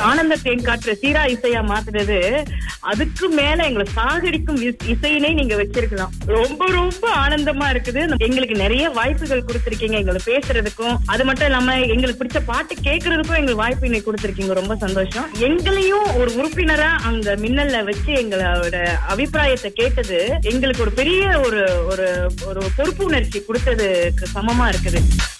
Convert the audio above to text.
ஆனந்த தேன் காற்று சீரா இசையா மாத்துறது, அதுக்கு மேல எங்களை சாகடிக்கும் இசையினை நீங்க வச்சிருக்கலாம். ரொம்ப ரொம்ப ஆனந்தமா இருக்குது. எங்களுக்கு நிறைய வாய்ப்புகள் கொடுத்திருக்கீங்க எங்களை பேசுறதுக்கும், அது மட்டும் இல்லாம எங்களுக்கு பிடிச்ச பாட்டு கேட்கறதுக்கும் எங்களுக்கு வாய்ப்பு கொடுத்திருக்கீங்க. ரொம்ப சந்தோஷம். எங்களையும் ஒரு உறுப்பினரா அங்க மின்னல்ல வச்சு எங்களோட அபிப்பிராயத்தை கேட்டது எங்களுக்கு ஒரு பெரிய ஒரு பொறுப்பு உணர்ச்சி கொடுத்ததுக்கு சமமா இருக்குது.